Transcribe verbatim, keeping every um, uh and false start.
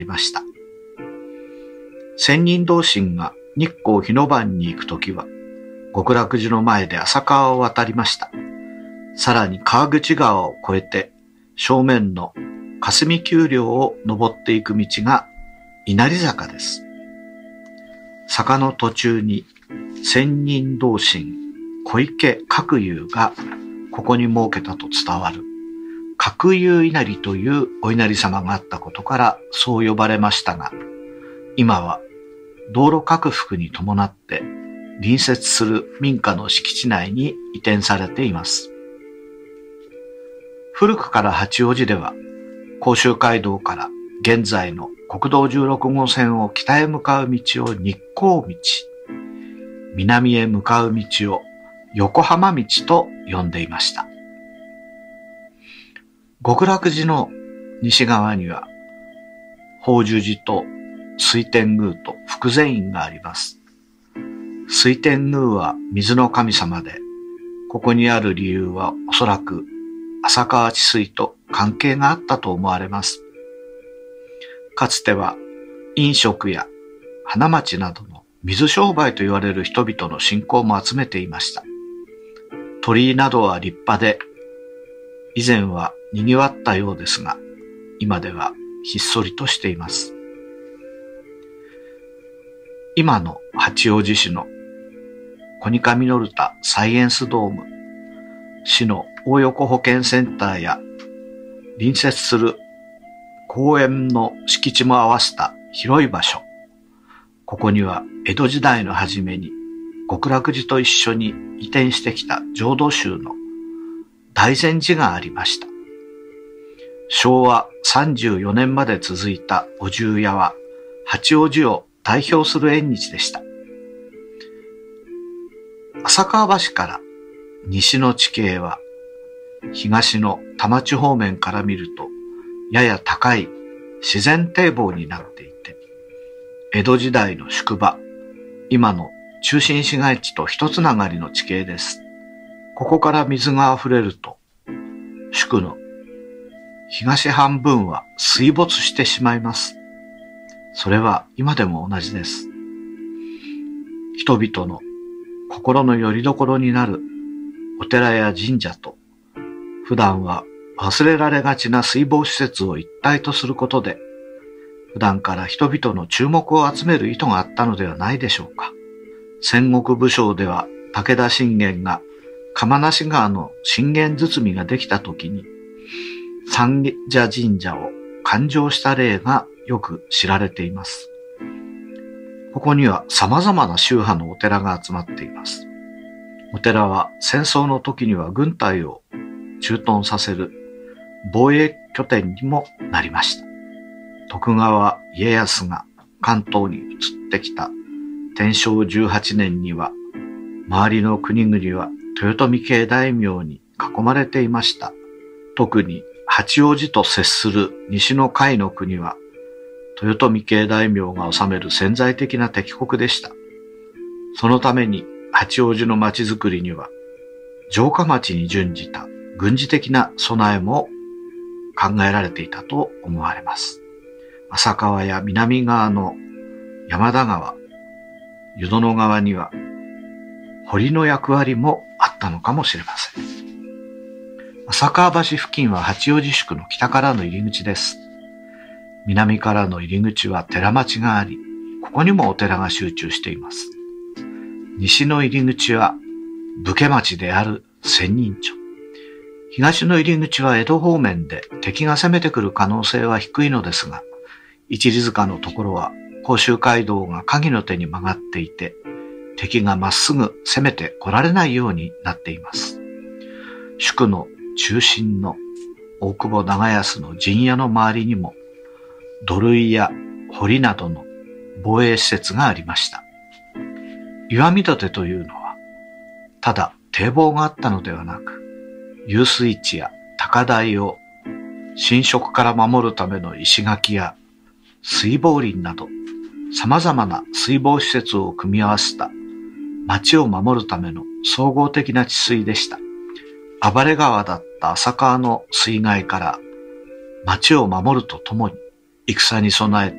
りました。仙人同心が日光日野番に行くときは、極楽寺の前で浅川を渡りました。さらに川口川を越えて、正面の霞丘陵を登っていく道が稲荷坂です。坂の途中に仙人同心小池角友がここに設けたと伝わる角友稲荷というお稲荷様があったことからそう呼ばれましたが、今は道路拡幅に伴って隣接する民家の敷地内に移転されています。古くから八王子では甲州街道から現在の国道じゅうろくごう線を北へ向かう道を日光道、南へ向かう道を横浜道と呼んでいました。極楽寺の西側には法寿寺と水天宮と福禅院があります。水天宮は水の神様で、ここにある理由はおそらく浅川治水と関係があったと思われます。かつては飲食や花街などの水商売と言われる人々の信仰も集めていました。鳥居などは立派で、以前は賑わったようですが、今ではひっそりとしています。今の八王子市のコニカミノルタサイエンスドーム、市の大横保健センターや隣接する公園の敷地も合わせた広い場所。ここには江戸時代の初めに極楽寺と一緒に移転してきた浄土宗の大善寺がありました。昭和さんじゅうよねんまで続いたお重屋は八王子を代表する縁日でした。浅川橋から西の地形は東の田町方面から見るとやや高い自然堤防になっていて、江戸時代の宿場、今の中心市街地と一つながりの地形です。ここから水が溢れると、宿の東半分は水没してしまいます。それは今でも同じです。人々の心の拠り所になるお寺や神社と、普段は忘れられがちな水防施設を一体とすることで、普段から人々の注目を集める意図があったのではないでしょうか。戦国武将では武田信玄が釜無川の信玄堤ができたときに、三社神社を勘定した例がよく知られています。ここには様々な宗派のお寺が集まっています。お寺は戦争の時には軍隊を駐屯させる防衛拠点にもなりました。徳川家康が関東に移ってきた天正じゅうはちねんには、周りの国々は豊臣系大名に囲まれていました。特に八王子と接する西の海の国は、豊臣系大名が治める潜在的な敵国でした。そのために八王子の町づくりには、城下町に準じた軍事的な備えも考えられていたと思われます。浅川や南側の山田川、湯殿川には堀の役割もあったのかもしれません。浅川橋付近は八王子宿の北からの入り口です。南からの入り口は寺町があり、ここにもお寺が集中しています。西の入り口は武家町である仙人町。東の入り口は江戸方面で敵が攻めてくる可能性は低いのですが、一里塚のところは甲州街道が鍵の手に曲がっていて、敵がまっすぐ攻めて来られないようになっています。宿の中心の大久保長安の陣屋の周りにも土塁や堀などの防衛施設がありました。岩見立というのは、ただ堤防があったのではなく、遊水地や高台を侵食から守るための石垣や水防林など様々な水防施設を組み合わせた町を守るための総合的な治水でした。暴れ川だった浅川の水害から町を守るとともに戦に備え